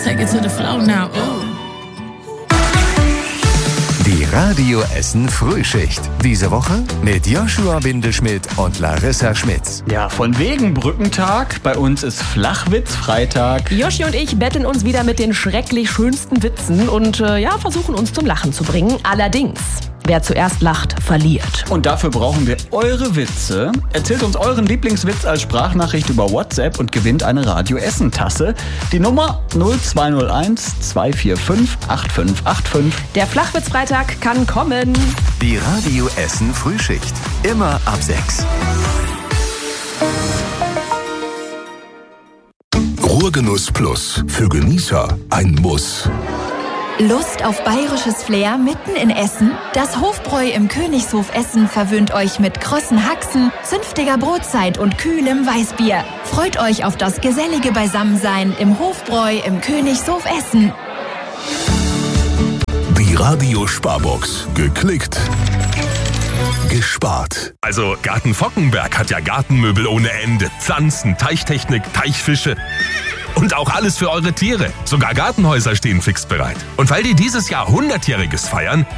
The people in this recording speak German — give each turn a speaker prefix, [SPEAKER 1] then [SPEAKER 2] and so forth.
[SPEAKER 1] Take it to the floor now. Ooh.
[SPEAKER 2] Die Radio Essen Frühschicht. Diese Woche mit Joshua Bindeschmidt und Larissa Schmitz.
[SPEAKER 3] Ja, von wegen Brückentag. Bei uns ist Flachwitz-Freitag.
[SPEAKER 4] Joshi und ich betteln uns wieder mit den schrecklich schönsten Witzen und versuchen uns zum Lachen zu bringen. Allerdings, wer zuerst lacht, verliert.
[SPEAKER 3] Und dafür brauchen wir eure Witze. Erzählt uns euren Lieblingswitz als Sprachnachricht über WhatsApp und gewinnt eine Radio Essen Tasse. Die Nummer 0201 245 8585.
[SPEAKER 4] Der Flachwitz-Freitag kann kommen.
[SPEAKER 2] Die Radio Essen Frühschicht. Immer ab 6.
[SPEAKER 5] Ruhrgenuss Plus. Für Genießer ein Muss.
[SPEAKER 6] Lust auf bayerisches Flair mitten in Essen? Das Hofbräu im Königshof Essen verwöhnt euch mit krossen Haxen, zünftiger Brotzeit und kühlem Weißbier. Freut euch auf das gesellige Beisammensein im Hofbräu im Königshof Essen.
[SPEAKER 5] Die Radio Sparbox. Geklickt. Gespart.
[SPEAKER 7] Also Garten Fockenberg hat ja Gartenmöbel ohne Ende. Pflanzen, Teichtechnik, Teichfische. Und auch alles für eure Tiere. Sogar Gartenhäuser stehen fix bereit. Und weil die dieses Jahr 100-Jähriges feiern,